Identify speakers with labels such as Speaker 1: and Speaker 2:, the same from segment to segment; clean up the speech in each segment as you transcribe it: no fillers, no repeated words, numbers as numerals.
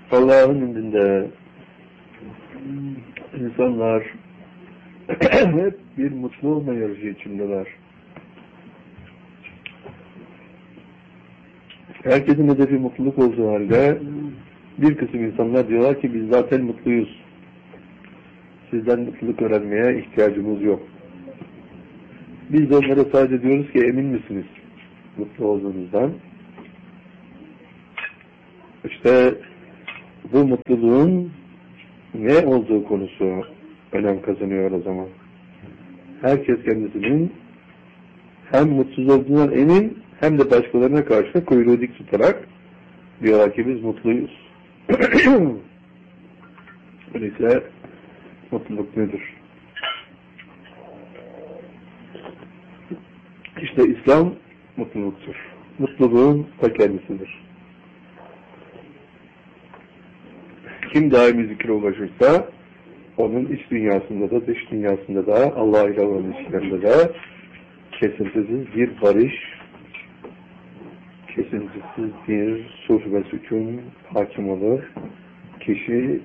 Speaker 1: Allah'ın indinde insanlar hep bir mutlu olma yarışı içindeler. Herkesin hedefi mutluluk olduğu halde bir kısım insanlar diyorlar ki biz zaten mutluyuz. Sizden mutluluk öğrenmeye ihtiyacımız yok. Biz de onlara sadece diyoruz ki emin misiniz mutlu olduğunuzdan? İşte bu mutluluğun ne olduğu konusu önem kazanıyor o zaman. Herkes kendisinin hem mutsuz olduğundan emin hem de başkalarına karşı kuyruğu dik tutarak diyorlar ki biz mutluyuz. Öyleyse mutluluk nedir? İşte İslam mutluluktur. Mutluluğun ta kendisidir. Kim daimi zikre ulaşırsa onun iç dünyasında da dış dünyasında da Allah ile olan ilişkilerinde de kesintisiz bir barış, kesintisiz bir sulh ve sükun hakim olur. Kişi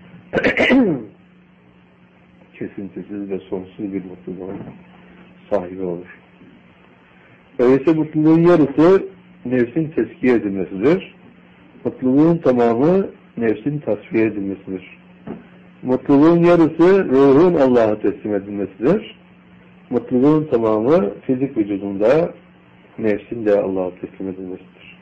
Speaker 1: kesintisiz ve sonsuz bir mutluluğun sahibi olur. Öyleyse mutluluğun yarısı nefsin teskiye edilmesidir. Mutluluğun tamamı nefsin tasfiye edilmesidir. Mutluluğun yarısı ruhun Allah'a teslim edilmesidir. Mutluluğun tamamı fizik vücudunda nefsin de Allah'a teslim edilmesidir.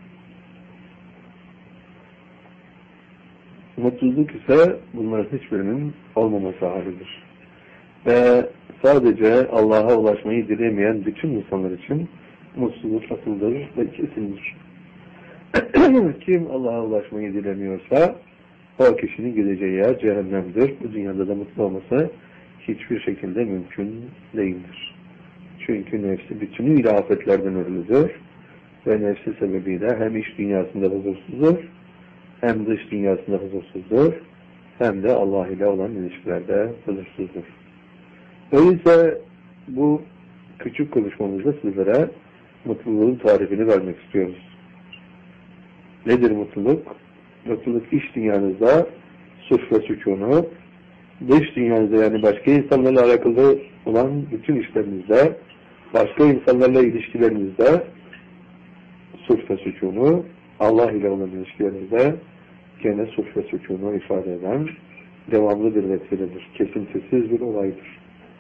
Speaker 1: Mutluluk ise bunların hiçbirinin olmaması halidir. Ve sadece Allah'a ulaşmayı dilemeyen bütün insanlar için mutluluk asıldır ve kesindir. Kim Allah'a ulaşmayı dilemiyorsa o kişinin gideceği yer cehennemdir. Bu dünyada da mutlu olması hiçbir şekilde mümkün değildir. Çünkü nefsi bütünüyle afetlerden örülüdür ve nefsi sebebiyle hem iç dünyasında huzursuzdur, hem dış dünyasında huzursuzdur, hem de Allah ile olan ilişkilerde huzursuzdur. Öyleyse bu küçük konuşmamızda sizlere mutluluğun tarifini vermek istiyoruz. Nedir mutluluk? Mutluluk iç dünyanızda suç ve sükûnu, dış dünyanızda yani başka insanlarla alakalı olan bütün işlerinizde, başka insanlarla ilişkilerinizde suç ve sükûnu, Allah ile olan ilişkilerinizde gene suç ve sükûnu ifade eden devamlı bir vesiledir. Kesintisiz bir olaydır.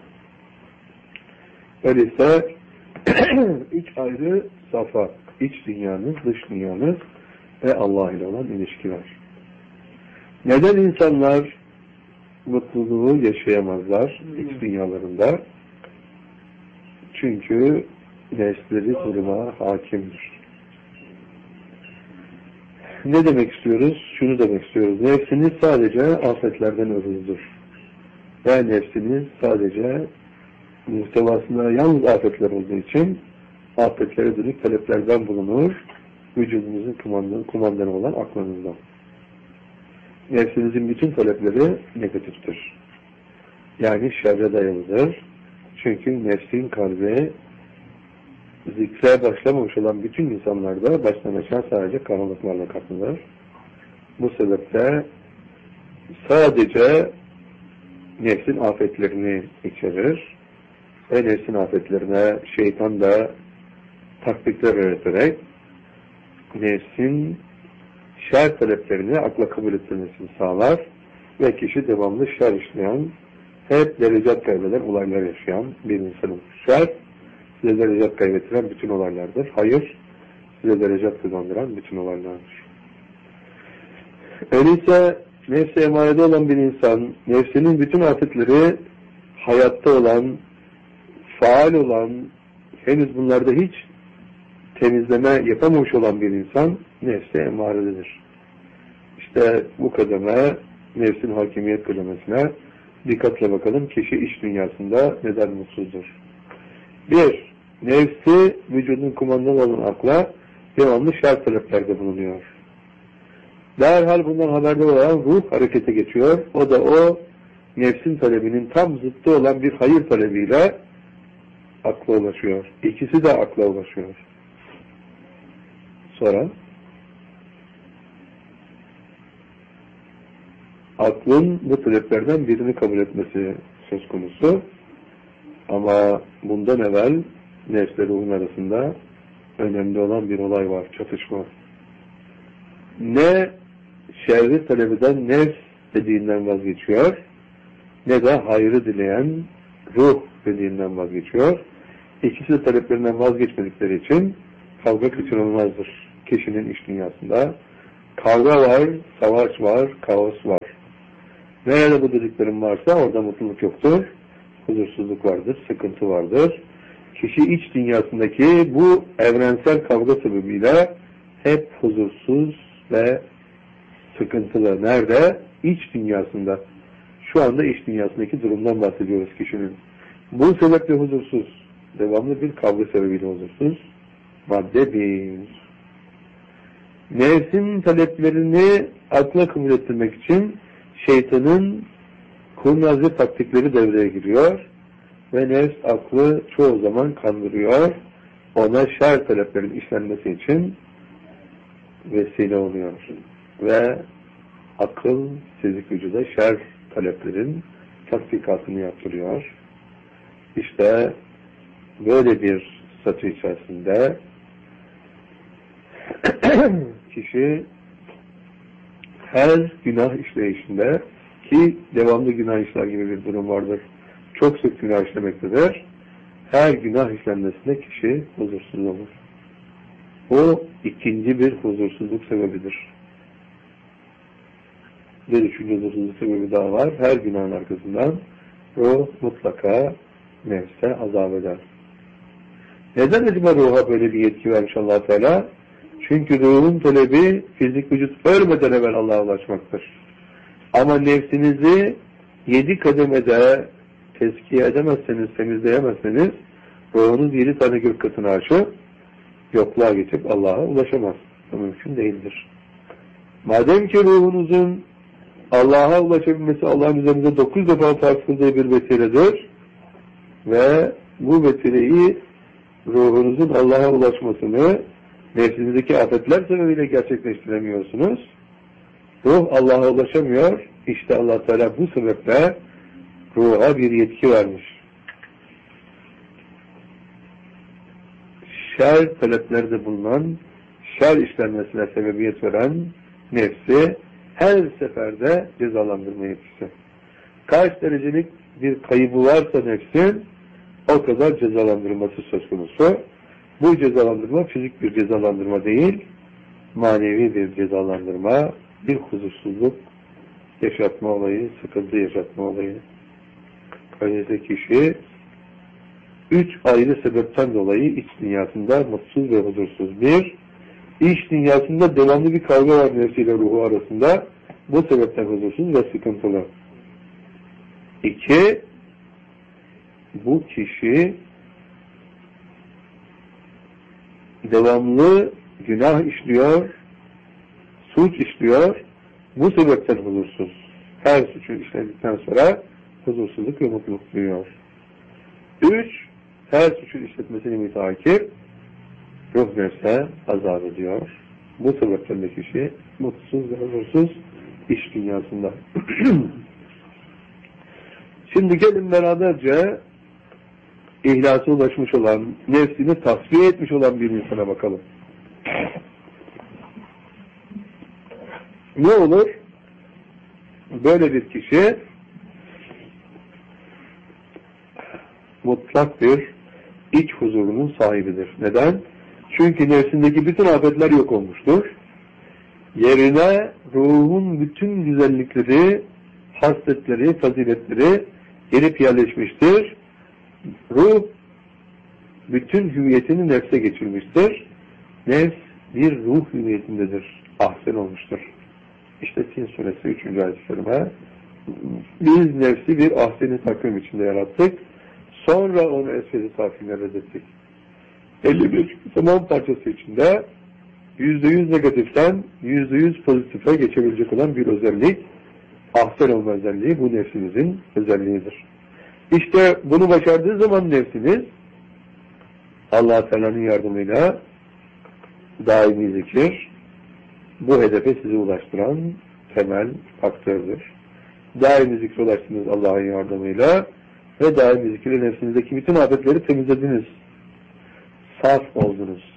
Speaker 1: Öyleyse üç ayrı safa, iç dünyanız, dış dünyanız ve Allah ile olan ilişkiler. Neden insanlar mutluluğu yaşayamazlar iç dünyalarında? Çünkü nefsleri duruma hakimdir. Ne demek istiyoruz? Şunu demek istiyoruz. Nefsiniz sadece afetlerden örülüdür. Ve nefsiniz sadece muhtevasında yalnız afetler olduğu için afetlere dönük taleplerden bulunur. Vücudunuzun kumandanı olan aklınızdan. Nefsinizin bütün talepleri negatiftir. Yani şerre dayalıdır. Çünkü nefsin kalbi zikre başlamamış olan bütün insanlarda baştan aşağı sadece karanlıklarla kaplıdır. Bu sebeple sadece nefsin afetlerini içerir ve nefsin afetlerine şeytan da taktikler öğreterek nefsin şer taleplerini akla kabul ettirmesini sağlar ve kişi devamlı şer işleyen, hep derecat kaybeden olaylar yaşayan bir insan olur. Şer, size derecat kaybettiren bütün olaylardır. Hayır, size derecat kazandıran bütün olaylardır. Öyleyse nefse emarede olan bir insan, nefsinin bütün afetleri hayatta olan, faal olan, henüz bunlarda hiç temizleme yapamamış olan bir insan nefse emarededir. İşte bu kademe, nefsin hakimiyet kademesine dikkatle bakalım. Kişi iç dünyasında neden mutsuzdur? Bir, nefsi vücudun kumandalı olan akla devamlı şer taleplerde bulunuyor. Derhal bundan haberdar olan ruh harekete geçiyor. O da o nefsin talebinin tam zıttı olan bir hayır talebiyle akla ulaşıyor. İkisi de akla ulaşıyor. Sonra aklın bu taleplerden birini kabul etmesi söz konusu. Ama bundan evvel nefsle ruhun arasında önemli olan bir olay var, çatışma. Ne şerri talep eden nefs dediğinden vazgeçiyor, ne de hayrı dileyen ruh dediğinden vazgeçiyor. İkisi de taleplerinden vazgeçmedikleri için kavga kaçınılmazdır kişinin iç dünyasında. Kavga var, savaş var, kaos var. Nerede bu dediklerim varsa orada mutluluk yoktur, huzursuzluk vardır, sıkıntı vardır. Kişi iç dünyasındaki bu evrensel kavga sebebiyle hep huzursuz ve sıkıntılı. Nerede? İç dünyasında. Şu anda iç dünyasındaki durumdan bahsediyoruz kişinin. Bu sebeple huzursuz. Devamlı bir kavga sebebiyle huzursuz. Madde 1. Nefsin taleplerini akla kabul ettirmek için şeytanın kurnazca taktikleri devreye giriyor ve nefs aklı çoğu zaman kandırıyor. Ona şer taleplerin işlenmesi için vesile oluyor. Ve akıl sezik vücuda şer taleplerin tatbikatını yaptırıyor. İşte böyle bir statü içerisinde kişi her günah işleyişinde, ki devamlı günah işler gibi bir durum vardır, çok sık günah işlemektedir, her günah işlenmesinde kişi huzursuz olur. Bu ikinci bir huzursuzluk sebebidir. Bir üçüncü huzursuzluk sebebi daha var. Her günahın arkasından ruh mutlaka nefse azap eder. Neden acaba ruha böyle bir yetki vermiş Allah Teala? Çünkü ruhun talebi fizik vücut ölmeden evvel Allah'a ulaşmaktır. Ama nefsinizi 7 kademede tezkiye edemezseniz, temizleyemezseniz ruhunuz 7 tane gök katını aşıp yokluğa geçip Allah'a ulaşamaz. Bu mümkün değildir. Madem ki ruhunuzun Allah'a ulaşabilmesi Allah'ın üzerinde 9 defa farz kıldığı bir vesiledir ve bu vesileyi ruhunuzun Allah'a ulaşmasını nefsinizdeki afetler sebebiyle gerçekleştiremiyorsunuz. Ruh Allah'a ulaşamıyor. İşte Allah Teala bu sebeple ruha bir yetki vermiş. Şer taleplerde bulunan, şer işlenmesine sebebiyet veren nefsi her seferde cezalandırma yetkisi. Kaç derecelik bir kaybı varsa nefsin o kadar cezalandırması söz konusu. Bu cezalandırma fizik bir cezalandırma değil, manevi bir cezalandırma, bir huzursuzluk yaşatma olayı, sıkıntı yaşatma olayı. Öyleyse kişi 3 ayrı sebepten dolayı iç dünyasında mutsuz ve huzursuz. 1, iç dünyasında devamlı bir kavga var nefsiyle ruhu arasında. Bu sebepten huzursuz ve sıkıntılı. 2, bu kişi devamlı günah işliyor, suç işliyor, bu sebepten huzursuz. Her suçu işledikten sonra huzursuzluk ve mutluluk duyuyor. 3, her suçun işletmesini müteakip, ruh nefse azap ediyor. Bu sebepten de kişi mutsuz ve huzursuz iç dünyasında. Şimdi gelin beraberce ihlasa ulaşmış olan, nefsini tasfiye etmiş olan bir insana bakalım. Ne olur? Böyle bir kişi mutlak bir iç huzurunun sahibidir. Neden? Çünkü nefsindeki bütün afetler yok olmuştur. Yerine ruhun bütün güzellikleri, hasletleri, faziletleri gelip yerleşmiştir. Ruh bütün hüviyetini nefse geçirmiştir. Nefs bir ruh hüviyetindedir. Ahsen olmuştur. İşte Tin suresi 3. ayet-i kerime. Biz nefsi bir ahsen-i takvim içinde yarattık. Sonra onu esfel-i safilere ettik. 51 zaman parçası içinde %100 negatiften %100 pozitife geçebilecek olan bir özellik, ahsen olma özelliği bu nefsimizin özelliğidir. İşte bunu başardığı zaman nefsiniz Allah Teala'nın yardımıyla daimi zikir bu hedefe sizi ulaştıran temel faktörüdür. daimi zikre ulaştınız Allah'ın yardımıyla ve daimi zikre nefsinizdeki bütün afetleri temizlediniz. Saf oldunuz.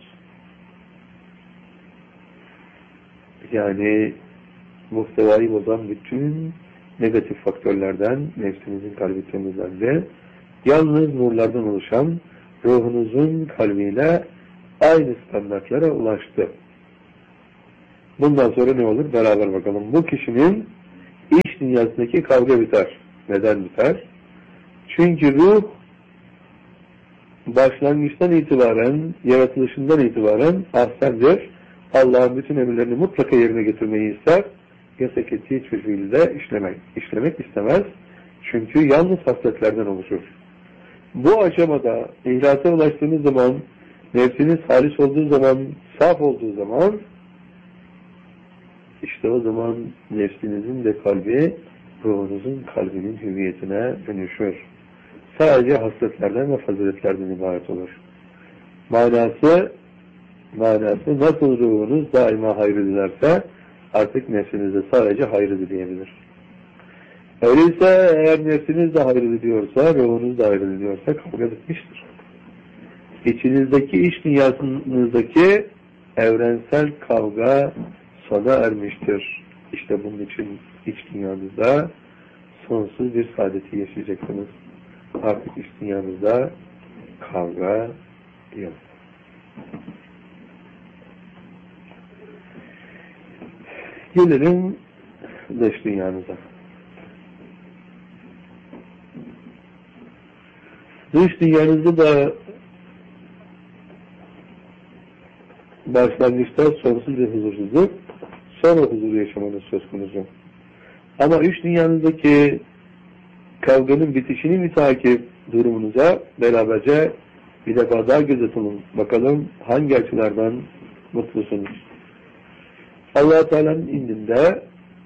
Speaker 1: Yani muhtevayı bozan bütün negatif faktörlerden nefsinizin kalbi temizlendi. Yalnız nurlardan oluşan ruhunuzun kalbiyle aynı standartlara ulaştı. Bundan sonra ne olur? Beraber bakalım. Bu kişinin iç dünyasındaki kavga biter. Neden biter? Çünkü ruh başlangıçtan itibaren, yaratılışından itibaren ahsendir. Allah'ın bütün emirlerini mutlaka yerine getirmeyi ister. Yasak ettiği hiçbir fiilde işlemek istemez. Çünkü yalnız hasletlerden oluşur. Bu aşamada ihlasa ulaştığınız zaman, nefsiniz halis olduğu zaman, saf olduğu zaman, işte o zaman nefsinizin de kalbi, ruhunuzun kalbinin hüviyetine dönüşür. Sadece hasletlerden ve faziletlerden ibaret olur. Manası nasıl ruhunuz daima hayrı dilerse artık nefsinizde sadece hayrı dileyebilir. Öyleyse eğer nefsiniz de hayrı diliyorsa, ruhunuz da hayrı diliyorsa kavga bitmiştir. İçinizdeki, iç dünyasınızdaki evrensel kavga sona ermiştir. İşte bunun için iç dünyanızda sonsuz bir saadeti yaşayacaksınız. Artık iç dünyanızda kavga yok. Gelelim dış dünyanıza. Dış dünyanızda da başlangıçta sonsuz bir huzursuzluk, sonra huzur yaşamanız söz konusu. Ama iç dünyanızdaki kavganın bitişini mütakip durumunuza beraberce bir defa daha göz atalım. Bakalım hangi açılardan mutlusunuz? Allah-u Teala'nın indinde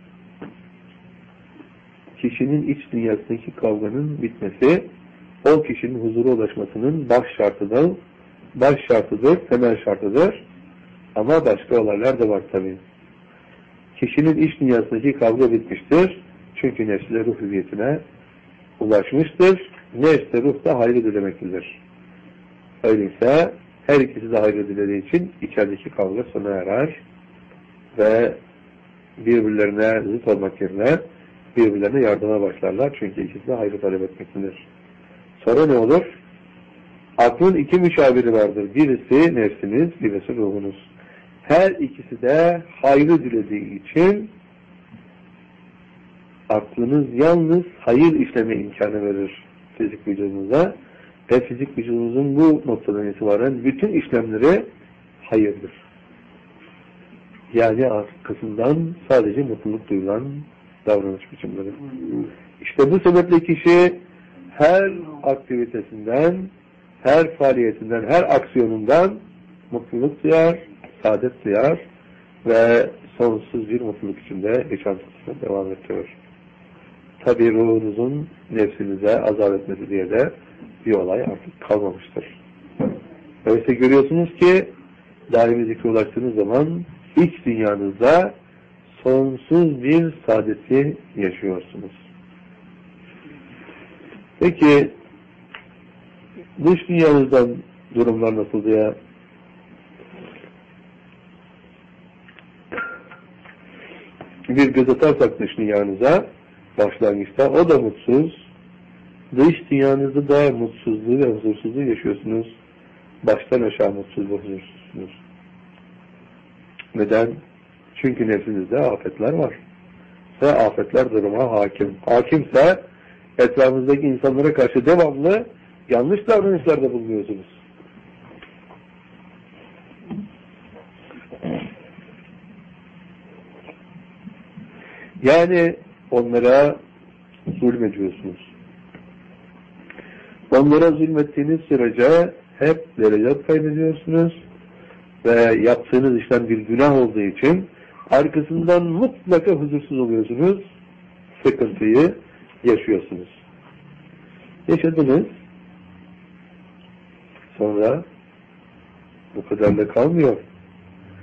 Speaker 1: kişinin iç dünyasındaki kavganın bitmesi, o kişinin huzura ulaşmasının baş şartıdır, temel şartıdır. Ama başka olaylar da var tabii. Kişinin iç dünyasındaki kavga bitmiştir. Çünkü nefsle ruh hüviyetine ulaşmıştır. Nefsle ruh da hayrı dilemektedir. Öyleyse her ikisi de hayrı dilediği için içerideki kavga sona erer ve birbirlerine zıt olmak yerine birbirlerine yardıma başlarlar. Çünkü ikisi de hayrı talep etmektedir. Sonra ne olur? Aklın iki müşaviri vardır. Birisi nefsiniz, birisi ruhunuz. Her ikisi de hayrı dilediği için aklınız yalnız hayır işleme imkanı verir fizik vücudunuza ve fizik vücudunuzun bu noktadan itibaren bütün işlemleri hayırdır. Yani arkasından sadece mutluluk duyulan davranış biçimleri. İşte bu sebeple kişi her aktivitesinden, her faaliyetinden, her aksiyonundan mutluluk duyar, saadet duyar ve sonsuz bir mutluluk içinde yaşantısına devam ettiriyor. Tabi ruhunuzun nefsinize azap etmesi diye de bir olay artık kalmamıştır. Öyleyse görüyorsunuz ki daimi zikre ulaştığınız zaman iç dünyanızda sonsuz bir saadeti yaşıyorsunuz. Peki dış dünyanızdan durumlar nasıl diye bir göz atarsak dış dünyanıza başlangıçta o da mutsuz, dış dünyanızda da mutsuzluğu ve huzursuzluğu yaşıyorsunuz. Baştan aşağı mutsuz ve huzursuzsunuz. Neden? Çünkü nefsinizde afetler var. Ve afetler duruma hakim. Hakimse etrafınızdaki insanlara karşı devamlı yanlış davranışlarda bulunuyorsunuz. Yani onlara zulmediyorsunuz. Onlara zulmettiğiniz sürece hep derecet kaybediyorsunuz ve yaptığınız işten bir günah olduğu için arkasından mutlaka huzursuz oluyorsunuz, sıkıntıyı yaşıyorsunuz. Yaşadınız, sonra bu kadarla kalmıyor.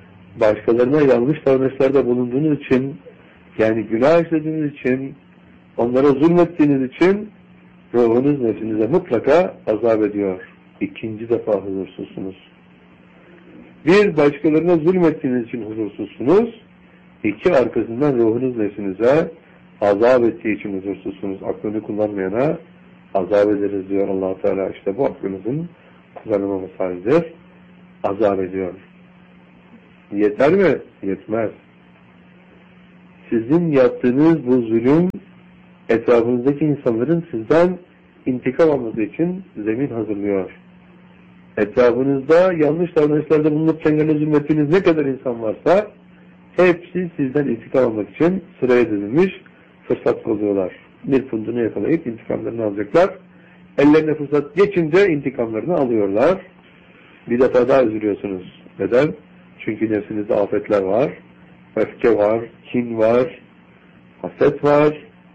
Speaker 1: Başkalarına yanlış davranışlarda bulunduğunuz için, yani günah işlediğiniz için Onlara zulmettiğiniz için ruhunuz nefsinize mutlaka azap ediyor. İkinci defa huzursuzsunuz. Bir, başkalarına zulmettiğiniz için huzursuzsunuz. İki, arkasından ruhunuz nefsinize azap ettiği için huzursuzsunuz. Aklını kullanmayana azap ederiz diyor Allah-u Teala. İşte bu aklınızın kullanılmaması halidir. Azap ediyor. Yeter mi? Yetmez. Sizin yaptığınız bu zulüm etrafınızdaki insanların sizden intikam alması için zemin hazırlıyor. Etrafınızda yanlış davranışlarda bulunup kendilerine zulmettiğiniz ne kadar insan varsa hepsi sizden intikam almak için sıraya dizilmiş, fırsat buluyorlar. Bir pundunu yakalayıp intikamlarını alacaklar. Ellerine fırsat geçince intikamlarını alıyorlar. Bir defa daha üzülüyorsunuz. Neden? Çünkü nefsinizde afetler var. Öfke var, kin var, haset var,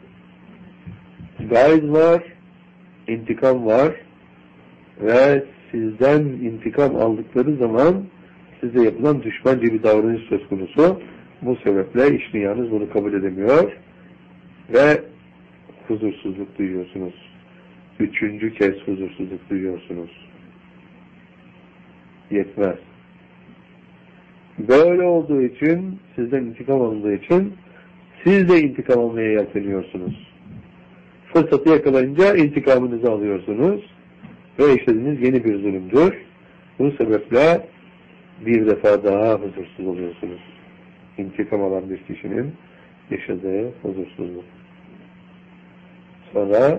Speaker 1: gayz var, intikam var ve sizden intikam aldıkları zaman size yapılan düşmanca bir davranış söz konusu. Bu sebeple iç dünyanız bunu kabul edemiyor ve huzursuzluk duyuyorsunuz. Üçüncü kez huzursuzluk duyuyorsunuz. Yetmez. Böyle olduğu için, sizden intikam alındığı için siz de intikam almaya yelteniyorsunuz. Fırsatı yakalayınca intikamınızı alıyorsunuz ve işlediğiniz yeni bir zulümdür. Bu sebeple bir defa daha huzursuz oluyorsunuz. İntikam alan bir kişinin yaşadığı huzursuzluk. Sonra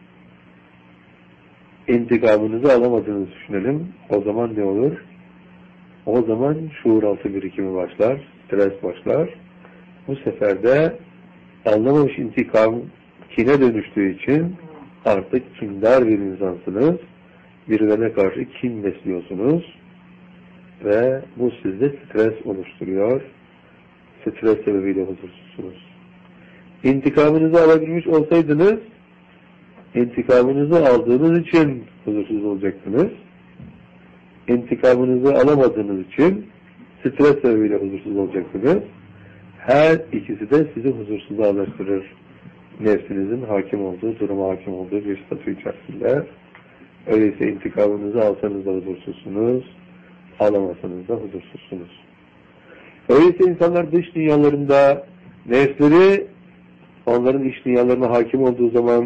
Speaker 1: intikamınızı alamadığınızı düşünelim. O zaman ne olur? O zaman şuur altı birikimi başlar, stres başlar. Bu sefer de anlamamış intikam kine dönüştüğü için artık kindar bir insansınız. Birilerine karşı kin besliyorsunuz ve bu sizde stres oluşturuyor. Stres sebebiyle huzursuzsunuz. İntikamınızı alabilmiş olsaydınız, intikamınızı aldığınız için huzursuz olacaktınız. İntikamınızı alamadığınız için stres sebebiyle huzursuz olacaksınız. Her ikisi de sizi huzursuzluğa alıştırır. Nefsinizin hakim olduğu, duruma hakim olduğu bir statü içerisinde. Öyleyse intikamınızı alsanız da huzursuzsunuz, alamasanız da huzursuzsunuz. Öyleyse insanlar dış dünyalarında nefsleri onların iç dünyalarına hakim olduğu zaman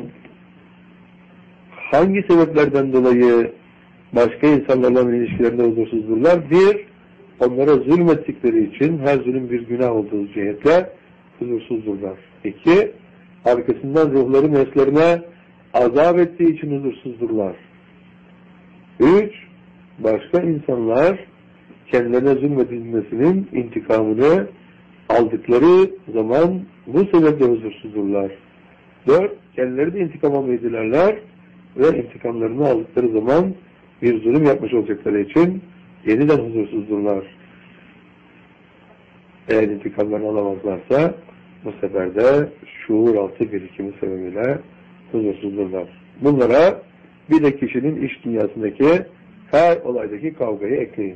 Speaker 1: hangi sebeplerden dolayı başka insanlarla ilişkilerinde huzursuzdurlar? Bir, onlara zulmettikleri için her zulüm bir günah olduğu cihetle huzursuzdurlar. İki, arkasından ruhları nefslerine azap ettiği için huzursuzdurlar. Üç, başka insanlar kendilerine zulmedilmesinin intikamını aldıkları zaman bu sebeple huzursuzdurlar. Dört, kendileri de intikam almayı dilerler ve intikamlarını aldıkları zaman bir zulüm yapmış olacakları için yeniden huzursuzdurlar. Eğer intikamlarını alamazlarsa bu sefer de şuur altı birikimi sebebiyle huzursuzdurlar. Bunlara bir de kişinin iç dünyasındaki her olaydaki kavgayı ekleyin.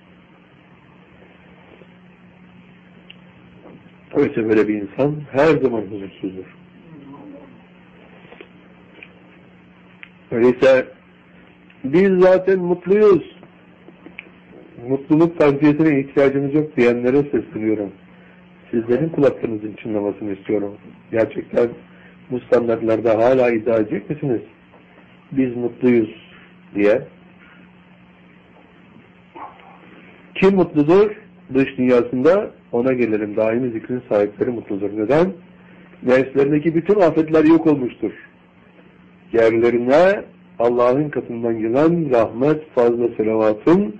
Speaker 1: Öyleyse böyle bir insan her zaman huzursuzdur. Öyleyse biz zaten mutluyuz. Mutluluk tavsiyesine ihtiyacımız yok diyenlere sesleniyorum. Sizlerin kulaklarınızın çınlamasını istiyorum. Gerçekten bu standartlarda hala iddia edecek misiniz? Biz mutluyuz diye. Kim mutludur? Dış dünyasında ona gelelim. Daimi zikrin sahipleri mutludur. Neden? Nefslerindeki bütün afetler yok olmuştur. Yerlerine Allah'ın katından gelen rahmet, fazla selavatın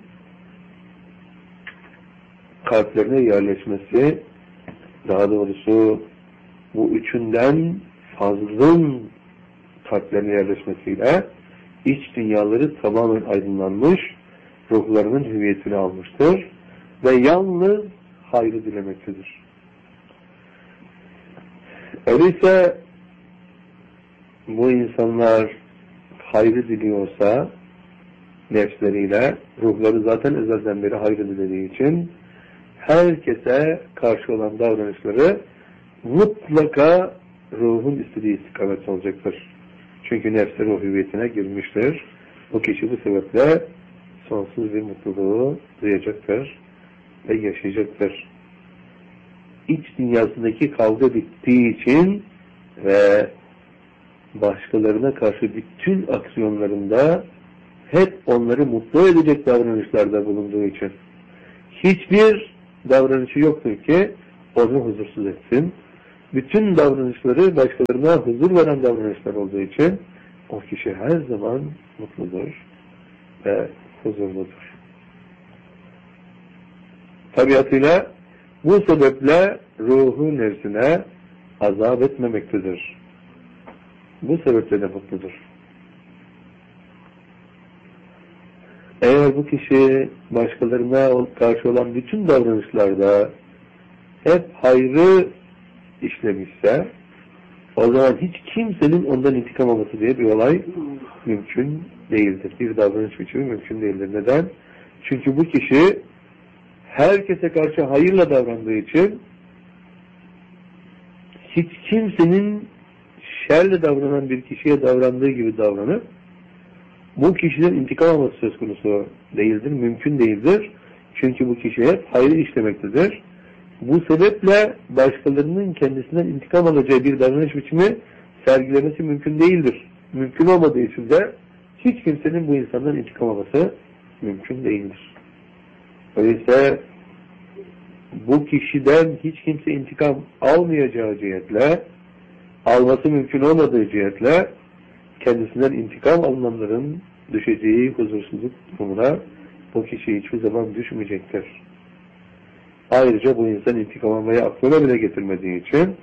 Speaker 1: kalplerine yerleşmesi, daha doğrusu bu üçünden fazlın kalplerine yerleşmesiyle iç dünyaları tamamen aydınlanmış, ruhlarının hüviyetini almıştır ve yalnız hayrı dilemektedir. Öyleyse bu insanlar hayrı diliyorsa nefsleriyle, ruhları zaten ezelden beri hayrı dilediği için herkese karşı olan davranışları mutlaka ruhun istediği istikamet olacaktır. Çünkü nefsi ruh hüviyetine girmiştir. O kişi bu sebeple sonsuz bir mutluluğu duyacaktır ve yaşayacaktır. İç dünyasındaki kavga bittiği için ve başkalarına karşı bütün aksiyonlarında hep onları mutlu edecek davranışlarda bulunduğu için hiçbir davranışı yoktur ki onu huzursuz etsin. Bütün davranışları başkalarına huzur veren davranışlar olduğu için o kişi her zaman mutludur ve huzurludur. Tabiatıyla bu sebeple ruhu nefsine azap etmemektedir. Bu sebeple de mutludur. Eğer bu kişi başkalarına karşı olan bütün davranışlarda hep hayrı işlemişse, o zaman hiç kimsenin ondan intikam alması diye bir olay mümkün değildir. Bir davranış biçimi mümkün değildir. Neden? Çünkü bu kişi herkese karşı hayırla davrandığı için hiç kimsenin şerle davranan bir kişiye davrandığı gibi davranıp bu kişiden intikam alması söz konusu değildir, mümkün değildir. Çünkü bu kişi hep hayrı işlemektedir. Bu sebeple başkalarının kendisinden intikam alacağı bir davranış biçimi sergilemesi mümkün değildir. Mümkün olmadığı için de hiç kimsenin bu insandan intikam alması mümkün değildir. Öyleyse bu kişiden hiç kimse intikam almayacağı cihetle, alması mümkün olmadığı cihetle kendisinden intikam alınanların düşeceği huzursuzluk durumuna bu kişi hiçbir zaman düşmeyecektir. Ayrıca bu insan intikam almayı aklına bile getirmediği için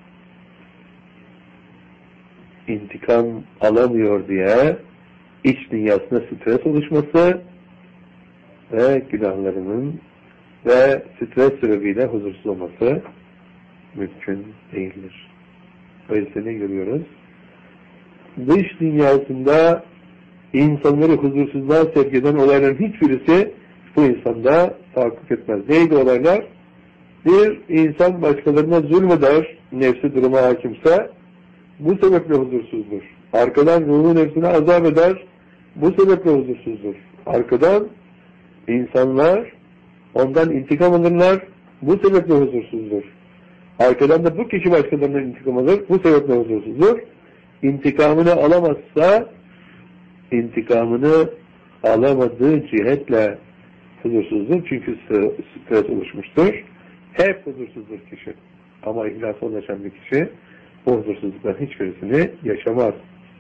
Speaker 1: intikam alamıyor diye iç dünyasında stres oluşması ve günahlarının ve stres sebebiyle huzursuz olması mümkün değildir. Öyleyse ne görüyoruz? Dış dünyasında insanları huzursuzluğa sevk eden olayların hiçbirisi bu insanda tahakkuk etmez. Neydi olaylar? Bir insan başkalarına zulmeder, nefsi duruma hakimse bu sebeple huzursuzdur. Arkadan ruhu nefsine azap eder, bu sebeple huzursuzdur. Arkadan insanlar ondan intikam alırlar, bu sebeple huzursuzdur. Arkadan da bu kişi başkalarından intikam alır, bu sebeple huzursuzdur. İntikamını alamazsa, intikamını alamadığı cihetle huzursuzdur. Çünkü stres oluşmuştur. Hep huzursuzdur kişi. Ama ihlasa ulaşan bir kişi o huzursuzlukların hiçbirisini yaşamaz.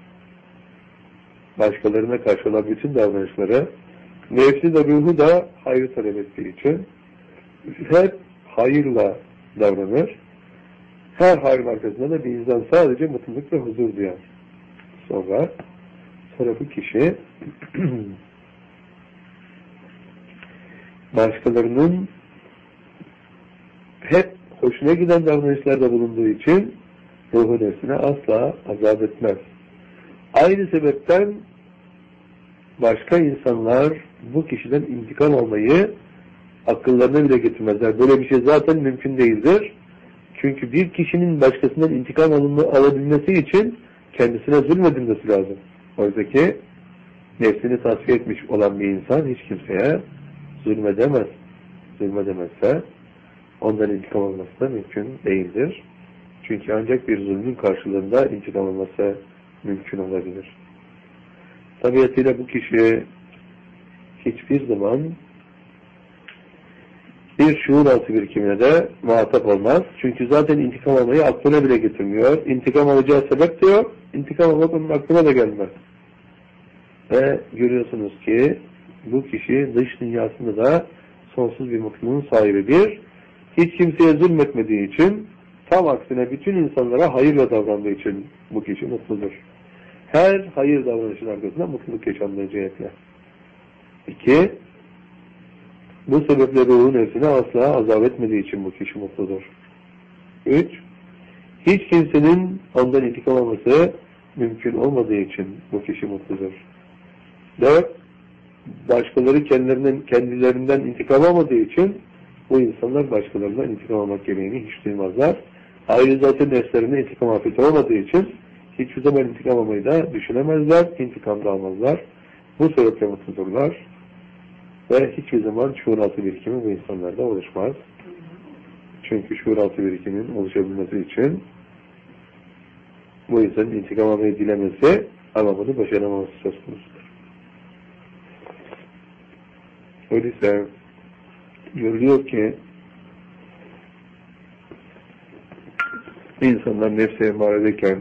Speaker 1: Başkalarına karşı olan bütün davranışları nefsi de ruhu da hayrı talep ettiği için hep hayırla davranır. Her hayrın arkasında da bir insan sadece mutluluk ve huzur duyar. Sonra bu kişi başkalarının hep hoşuna giden davranışlarda bulunduğu için ruhu nefsine asla azap etmez. Aynı sebepten başka insanlar bu kişiden intikam almayı akıllarına bile getirmezler. Böyle bir şey zaten mümkün değildir. Çünkü bir kişinin başkasından intikam alabilmesi için kendisine zulmedilmesi lazım. Oysa ki nefsini tasfiye etmiş olan bir insan hiç kimseye zulmedemez. Zulmedemezse ondan intikam alması da mümkün değildir. Çünkü ancak bir zulmün karşılığında intikam alması mümkün olabilir. Tabiatıyla bu kişi hiçbir zaman bir şuur altı birikimine de muhatap olmaz. Çünkü zaten intikam almayı aklına bile getirmiyor. İntikam alacağı sebep de yok. İntikam almak onun aklına da gelmez. Ve görüyorsunuz ki bu kişi dış dünyasında da sonsuz bir mutluluğun sahibi bir. Hiç kimseye zulmetmediği için, tam aksine bütün insanlara hayırla davrandığı için bu kişi mutludur. Her hayır davranışın arkasında mutluluk yaşandığı cihetle. 2. Bu sebeple ruhun nefsine asla azap etmediği için bu kişi mutludur. 3. Hiç kimsenin ondan intikam alması mümkün olmadığı için bu kişi mutludur. 4. Başkaları kendilerinden intikam almadığı için bu insanlar başkalarından intikam almak gereğini hiç duymazlar. Ayrı zaten nefslerine intikam afeti olmadığı için hiçbir zaman intikam almayı da düşünemezler, intikam da almazlar. Bu sebeple mutludurlar. Ve hiçbir zaman şuuraltı birikimi bu insanlarda oluşmaz. Çünkü şuuraltı birikimin oluşabilmesi için bu insanın intikam almayı dilemesi ama bunu başaramaması söz konusudur. Öyleyse görülüyor ki insanlar nefse emaredeyken